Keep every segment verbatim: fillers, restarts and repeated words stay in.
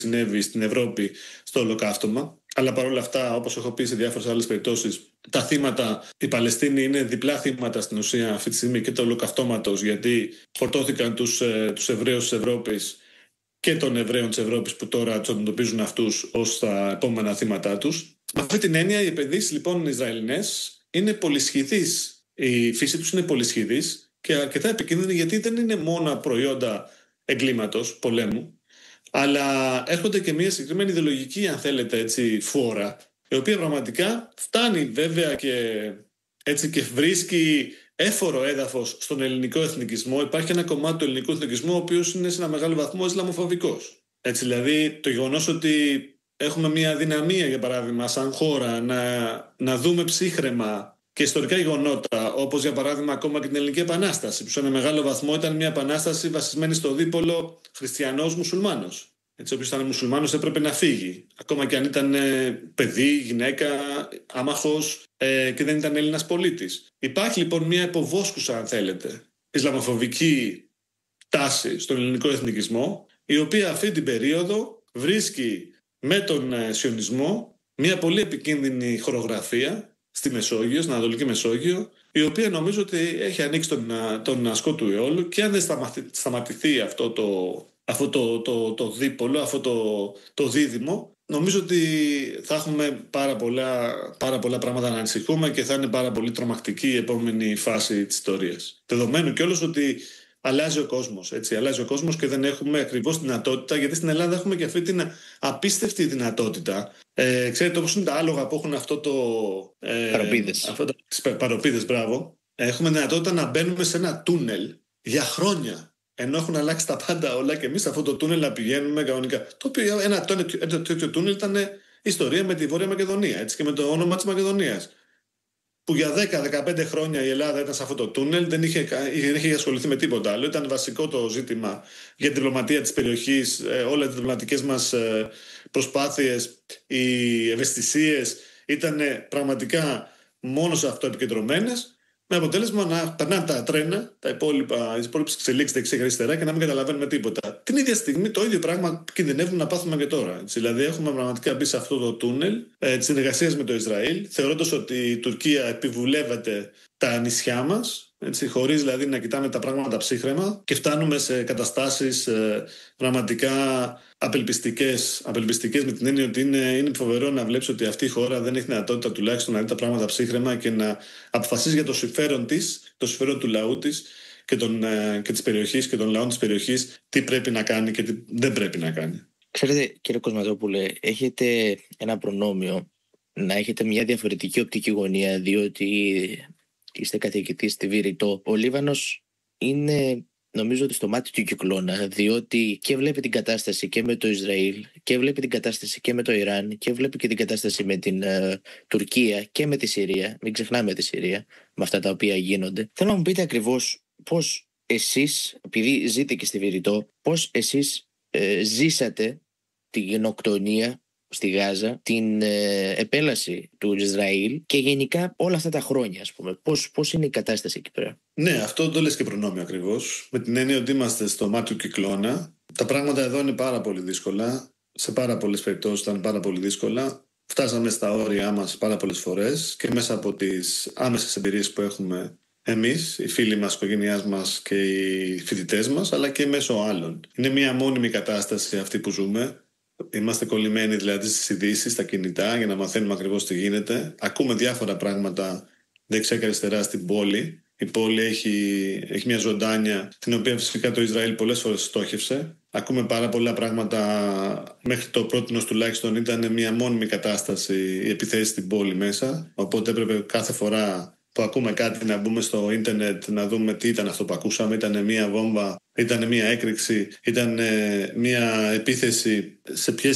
συνέβη στην Ευρώπη στο Ολοκαύτωμα. Αλλά παρόλα αυτά, όπως έχω πει σε διάφορες άλλες περιπτώσεις, τα θύματα, οι Παλαιστίνοι είναι διπλά θύματα στην ουσία αυτή τη στιγμή και του Ολοκαυτώματος, γιατί φορτώθηκαν τους, ε, τους Εβραίους της Ευρώπης και των Εβραίων της Ευρώπης που τώρα τους αντιμετωπίζουν αυτούς ως τα επόμενα θύματά τους. Με αυτή την έννοια, οι επενδύσεις λοιπόν Ισραηλινές είναι πολυσχηδείς. Η φύση τους είναι πολυσχηδής και αρκετά επικίνδυνη, γιατί δεν είναι μόνο προϊόντα εγκλήματος, πολέμου, αλλά έρχονται και μια συγκεκριμένη ιδεολογική, αν θέλετε έτσι, φόρα, η οποία πραγματικά φτάνει βέβαια και, έτσι, και βρίσκει έφορο έδαφος στον ελληνικό εθνικισμό. Υπάρχει ένα κομμάτι του ελληνικού εθνικισμού ο οποίος είναι σε ένα μεγάλο βαθμό ισλαμοφοβικός. Έτσι, δηλαδή το γεγονός ότι έχουμε μια δυναμία, για παράδειγμα, σαν χώρα να, να δούμε ψύχραιμα και ιστορικά γεγονότα, όπως για παράδειγμα ακόμα και την Ελληνική Επανάσταση, που σε ένα μεγάλο βαθμό ήταν μια επανάσταση βασισμένη στο δίπολο χριστιανός-μουσουλμάνος. Έτσι, όποιος ήταν μουσουλμάνος έπρεπε να φύγει, ακόμα και αν ήταν ε, παιδί, γυναίκα, άμαχος ε, και δεν ήταν Έλληνας πολίτης. Υπάρχει λοιπόν μια υποβόσκουσα, αν θέλετε, ισλαμοφοβική τάση στον ελληνικό εθνικισμό, η οποία αυτή την περίοδο βρίσκει με τον ε, σιωνισμό μια πολύ επικίνδυνη χορογραφία στη Μεσόγειο, στην Ανατολική Μεσόγειο, η οποία νομίζω ότι έχει ανοίξει τον, τον ασκό του αιώλου, και αν δεν σταματηθεί αυτό το, αυτό το, το, το δίπολο, αυτό το, το δίδυμο, νομίζω ότι θα έχουμε πάρα πολλά, πάρα πολλά πράγματα να ανησυχούμε και θα είναι πάρα πολύ τρομακτική η επόμενη φάση της ιστορίας. Δεδομένου κιόλας ότι αλλάζει ο κόσμος, έτσι, αλλάζει ο κόσμος και δεν έχουμε ακριβώς δυνατότητα, γιατί στην Ελλάδα έχουμε και αυτή την απίστευτη δυνατότητα. Ε, ξέρετε, όπως είναι τα άλογα που έχουν αυτό το... Ε, παροπίδες. Αυτό το, τις παροπίδες, μπράβο. Έχουμε δυνατότητα να μπαίνουμε σε ένα τούνελ για χρόνια, ενώ έχουν αλλάξει τα πάντα όλα, και εμείς σε αυτό το τούνελ να πηγαίνουμε κανονικά. Το οποίο ένα, ένα τέτοιο τούνελ ήταν ιστορία με τη Βόρεια Μακεδονία, έτσι, και με το όνομα της Μακεδονίας, που για δέκα με δεκαπέντε χρόνια η Ελλάδα ήταν σε αυτό το τούνελ, δεν είχε, δεν είχε ασχοληθεί με τίποτα άλλο. Ήταν βασικό το ζήτημα για την διπλωματία της περιοχής, όλες τις διπλωματικές μας προσπάθειες, οι ευαισθησίες ήταν πραγματικά μόνο σε αυτό επικεντρωμένες, με αποτέλεσμα να περνάνε τα τρένα, τα υπόλοιπα, τις υπόλοιπες εξελίξεις δεξιά και αριστερά, και να μην καταλαβαίνουμε τίποτα. Την ίδια στιγμή το ίδιο πράγμα κινδυνεύουμε να πάθουμε και τώρα. Έτσι. Δηλαδή, έχουμε πραγματικά μπει σε αυτό το τούνελ ε, της συνεργασίας με το Ισραήλ, θεωρώντας ότι η Τουρκία επιβουλεύεται τα νησιά μας, έτσι, χωρίς δηλαδή να κοιτάμε τα πράγματα ψύχραιμα, και φτάνουμε σε καταστάσεις ε, πραγματικά απελπιστικές, απελπιστικές με την έννοια ότι είναι, είναι φοβερό να βλέπεις ότι αυτή η χώρα δεν έχει δυνατότητα τουλάχιστον να δει τα πράγματα ψύχραιμα και να αποφασίζει για το συμφέρον της, το συμφέρον του λαού της και, τον, ε, και της περιοχής και των λαών της περιοχής, τι πρέπει να κάνει και τι δεν πρέπει να κάνει. Ξέρετε, κύριε Κοσματόπουλε, έχετε ένα προνόμιο να έχετε μια διαφορετική οπτική γωνία, διότι είστε καθηγητής στη Βηρητό. Ο Λίβανος είναι, νομίζω, ότι στο μάτι του κυκλώνα, διότι και βλέπει την κατάσταση και με το Ισραήλ, και βλέπει την κατάσταση και με το Ιράν, και βλέπει και την κατάσταση με την uh, Τουρκία και με τη Συρία. Μην ξεχνάμε τη Συρία, με αυτά τα οποία γίνονται. Θέλω να μου πείτε ακριβώς πώς εσείς, επειδή ζείτε και στη Βηρητό, πώς εσείς ε, ζήσατε την γενοκτονία στη Γάζα, την ε, επέλαση του Ισραήλ και γενικά όλα αυτά τα χρόνια, ας πούμε. Πώς, πώς είναι η κατάσταση εκεί πέρα? Ναι, αυτό το λες και προνόμιο ακριβώς. Με την έννοια ότι είμαστε στο μάτι του κυκλώνα. Τα πράγματα εδώ είναι πάρα πολύ δύσκολα. Σε πάρα πολλές περιπτώσεις ήταν πάρα πολύ δύσκολα. Φτάσαμε στα όρια μας πάρα πολλές φορές, και μέσα από τις άμεσες εμπειρίες που έχουμε εμείς, οι φίλοι μας, η οικογένειά μας και οι φοιτητές μας, αλλά και μέσω άλλων. Είναι μια μόνιμη κατάσταση αυτή που ζούμε. Είμαστε κολλημένοι δηλαδή στις ειδήσεις, στα κινητά, για να μαθαίνουμε ακριβώς τι γίνεται. Ακούμε διάφορα πράγματα δεξιά και αριστερά στην πόλη. Η πόλη έχει, έχει μια ζωντάνια, την οποία φυσικά το Ισραήλ πολλές φορές στόχευσε. Ακούμε πάρα πολλά πράγματα. Μέχρι το πρότινος τουλάχιστον ήταν μια μόνιμη κατάσταση, η επιθέση στην πόλη μέσα. Οπότε έπρεπε κάθε φορά που ακούμε κάτι να μπούμε στο ίντερνετ να δούμε τι ήταν αυτό που ακούσαμε. Ήταν μια βόμβα, ήταν μια έκρηξη, ήταν μια επίθεση, σε ποιες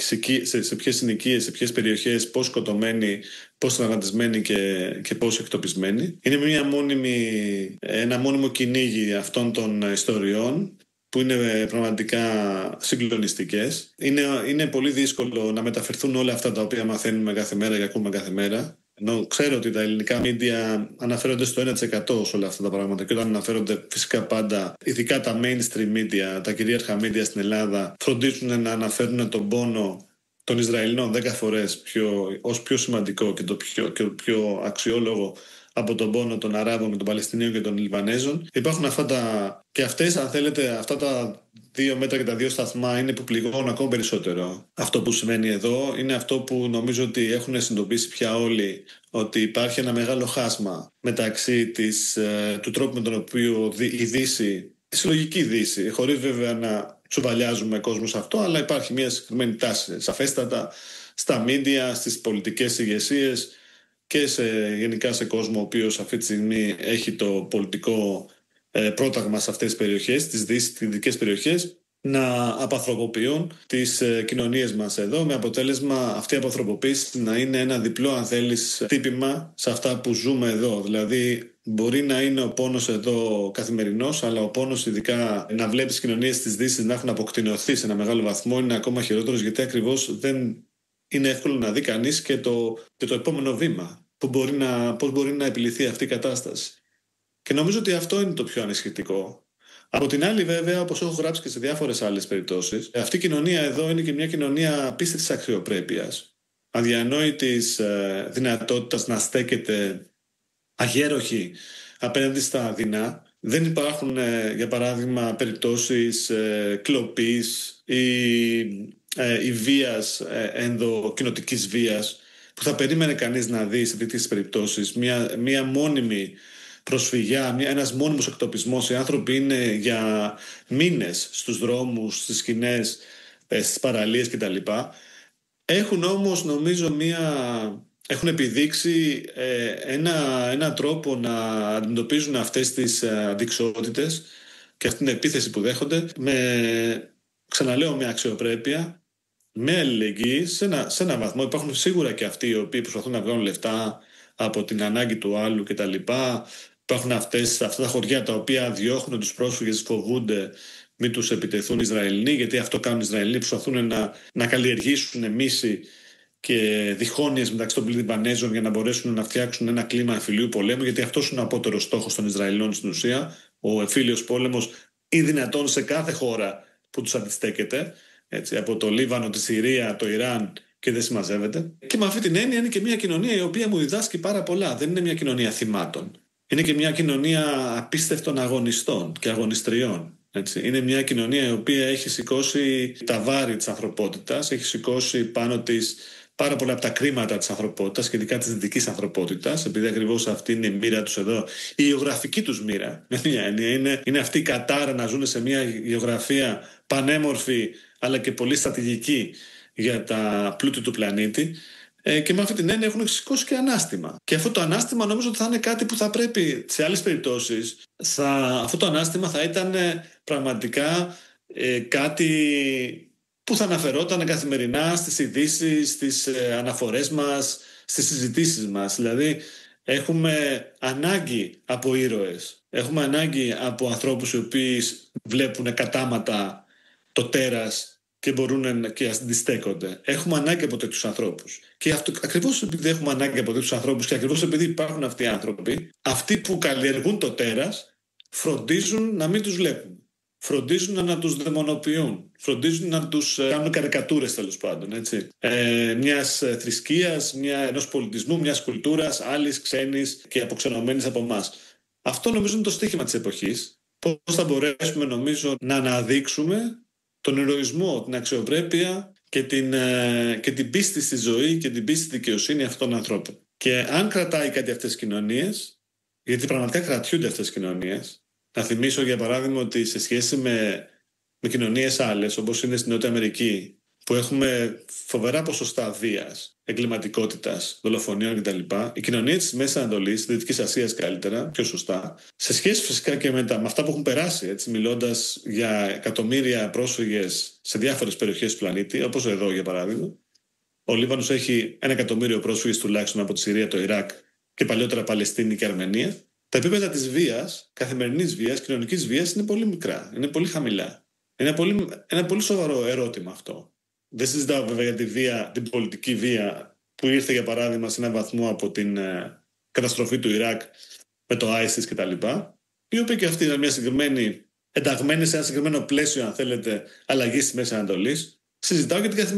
συνοικίες, σε ποιες περιοχές, πώς σκοτωμένοι, πώς τραυματισμένοι και, και πώς εκτοπισμένοι. Είναι μια μόνιμη, ένα μόνιμο κυνήγι αυτών των ιστοριών, που είναι πραγματικά συγκλονιστικές. Είναι, είναι πολύ δύσκολο να μεταφερθούν όλα αυτά τα οποία μαθαίνουμε κάθε μέρα και ακούμε κάθε μέρα. Ενώ ξέρω ότι τα ελληνικά μίντια αναφέρονται στο ένα τοις εκατό σε όλα αυτά τα πράγματα. Και όταν αναφέρονται, φυσικά πάντα, ειδικά τα mainstream media, τα κυρίαρχα media στην Ελλάδα, φροντίζουν να αναφέρουν τον πόνο των Ισραηλινών δέκα φορές πιο, ως πιο σημαντικό και το πιο, και το πιο αξιόλογο από τον πόνο των Αράβων, των Παλαιστινίων και των Λιβανέζων. Υπάρχουν αυτά τα. Και αυτές, αν θέλετε, αυτά τα δύο μέτρα και τα δύο σταθμά είναι που πληγώνουν ακόμα περισσότερο. Αυτό που σημαίνει εδώ είναι αυτό που νομίζω ότι έχουν συνειδητοποιήσει πια όλοι, ότι υπάρχει ένα μεγάλο χάσμα μεταξύ της, του τρόπου με τον οποίο η Δύση, η συλλογική Δύση, χωρίς βέβαια να τσουβαλιάζουμε κόσμο σε αυτό, αλλά υπάρχει μια συγκεκριμένη τάση σαφέστατα στα μίντια, στις πολιτικές ηγεσίες και σε, γενικά σε κόσμο ο οποίος αυτή τη στιγμή έχει το πολιτικό ε, πρόταγμα σε αυτές τις περιοχές, τις δυτικές περιοχές, να απανθρωποποιούν τις ε, κοινωνίες μας εδώ, με αποτέλεσμα αυτή η απανθρωποποίηση να είναι ένα διπλό, αν θέλεις, τύπημα σε αυτά που ζούμε εδώ. Δηλαδή μπορεί να είναι ο πόνος εδώ καθημερινός, αλλά ο πόνος, ειδικά να βλέπεις τις κοινωνίες της Δύσης να έχουν αποκτηνωθεί σε ένα μεγάλο βαθμό, είναι ακόμα χειρότερος, γιατί ακριβώς δεν είναι εύκολο να δει κανείς και το, και το επόμενο βήμα, που μπορεί να, πώς μπορεί να επιληθεί αυτή η κατάσταση. Και νομίζω ότι αυτό είναι το πιο ανησυχητικό. Από την άλλη, βέβαια, όπως έχω γράψει και σε διάφορες άλλες περιπτώσεις, αυτή η κοινωνία εδώ είναι και μια κοινωνία απίστευτης αξιοπρέπειας, αδιανόητης ε, δυνατότητας να στέκεται αγέροχη απέναντι στα δεινά. Δεν υπάρχουν, ε, για παράδειγμα, περιπτώσεις ε, κλοπής ή, ε, ή βίας, ε, ενδοκοινοτικής βίας, που θα περίμενε κανείς να δει σε τέτοιες περιπτώσεις. Μια, μια μόνιμη προσφυγιά, μια, ένας μόνιμος εκτοπισμός. Οι άνθρωποι είναι για μήνες στους δρόμους, στις σκηνές, ε, στις παραλίες κτλ. Έχουν όμως, νομίζω, μια... έχουν επιδείξει ε, ένα, ένα τρόπο να αντιμετωπίζουν αυτές τις αντιξότητες και αυτή την επίθεση που δέχονται με, ξαναλέω, με αξιοπρέπεια, με αλληλεγγύη, σε ένα, σε ένα βαθμό. Υπάρχουν σίγουρα και αυτοί οι οποίοι προσπαθούν να βγάλουν λεφτά από την ανάγκη του άλλου κτλ. Υπάρχουν αυτές, αυτά τα χωριά τα οποία διώχνουν τους πρόσφυγες, φοβούνται μην τους επιτεθούν οι Ισραηλοί, γιατί αυτό κάνουν οι Ισραηλοί, προσπαθούν να, να καλλιεργήσουν μίση και διχόνοιες μεταξύ των Λιβανέζων για να μπορέσουν να φτιάξουν ένα κλίμα εμφυλίου πολέμου, γιατί αυτός είναι ο απότερος στόχος των Ισραηλών στην ουσία, ο εμφύλιος πόλεμος, ή δυνατόν σε κάθε χώρα που τους αντιστέκεται, έτσι, από το Λίβανο, τη Συρία, το Ιράν, και δεν συμμαζεύεται. Και με αυτή την έννοια είναι και μια κοινωνία η οποία μου διδάσκει πάρα πολλά. Δεν είναι μια κοινωνία θυμάτων. Είναι και μια κοινωνία απίστευτων αγωνιστών και αγωνιστριών. Έτσι. Είναι μια κοινωνία η οποία έχει σηκώσει τα βάρη της ανθρωπότητας, έχει σηκώσει πάνω της πάρα πολλά από τα κρίματα της ανθρωπότητας και ειδικά της δυτικής ανθρωπότητας, επειδή ακριβώς αυτή είναι η μοίρα τους εδώ, η γεωγραφική τους μοίρα. Είναι, είναι αυτή η κατάρα να ζουν σε μια γεωγραφία πανέμορφη αλλά και πολύ στρατηγική για τα πλούτη του πλανήτη. Ε, και με αυτή την έννοια έχουν σηκώσει και ανάστημα. Και αυτό το ανάστημα νομίζω ότι θα είναι κάτι που θα πρέπει σε άλλες περιπτώσεις. Θα, αυτό το ανάστημα θα ήταν πραγματικά ε, κάτι που θα αναφερόταν καθημερινά στις ειδήσεις, στις ε, αναφορές μας, στις συζητήσεις μας. Δηλαδή έχουμε ανάγκη από ήρωες. Έχουμε ανάγκη από ανθρώπους οι οποίοι βλέπουν κατάματα το τέρας και μπορούν και αντιστέκονται. Έχουμε ανάγκη από τέτοιους ανθρώπους. Και αυτό, ακριβώς επειδή έχουμε ανάγκη από τέτοιους ανθρώπους και ακριβώς επειδή υπάρχουν αυτοί οι άνθρωποι, αυτοί που καλλιεργούν το τέρας φροντίζουν να μην τους βλέπουν. Φροντίζουν να τους δαιμονοποιούν. Φροντίζουν να τους κάνουν καρικατούρες, τέλος πάντων. Έτσι. Ε, μιας θρησκείας, μια, ενός πολιτισμού, μιας κουλτούρας, άλλης, ξένης και αποξενωμένης από εμάς. Αυτό νομίζω είναι το στοίχημα της εποχής. Πώς θα μπορέσουμε, νομίζω, να αναδείξουμε τον ηρωισμό, την αξιοπρέπεια και την, και την πίστη στη ζωή και την πίστη στη δικαιοσύνη αυτών των ανθρώπων. Και αν κρατάει κάτι αυτές τις κοινωνίες, γιατί πραγματικά κρατιούνται αυτές τις κοινωνίες, να θυμίσω για παράδειγμα ότι σε σχέση με, με κοινωνίες άλλες, όπως είναι στην Νότια Αμερική, που έχουμε φοβερά ποσοστά βίας, εγκληματικότητας, δολοφονιών κτλ. Η κοινωνία της Μέσης Ανατολής, της Δυτικής Ασίας καλύτερα, πιο σωστά, σε σχέση φυσικά και με, τα, με αυτά που έχουν περάσει, έτσι, μιλώντας για εκατομμύρια πρόσφυγες σε διάφορες περιοχές του πλανήτη, όπως εδώ για παράδειγμα. Ο Λίβανος έχει ένα εκατομμύριο πρόσφυγες τουλάχιστον από τη Συρία, το Ιράκ και παλιότερα Παλαιστίνη και Αρμενία. Τα επίπεδα της βίας, καθημερινής βίας, κοινωνικής βίας είναι πολύ μικρά, είναι πολύ χαμηλά. Είναι πολύ, ένα πολύ σοβαρό ερώτημα αυτό. Δεν συζητάω βέβαια για τη βία, την πολιτική βία που ήρθε για παράδειγμα σε έναν βαθμό από την ε, καταστροφή του Ιράκ με το άισις και τα λοιπά, η οποία και αυτή είναι μια συγκεκριμένη, ενταγμένη σε ένα συγκεκριμένο πλαίσιο, αν θέλετε, αλλαγή στη Μέση Ανατολή. Συζητάω για την καθημερινή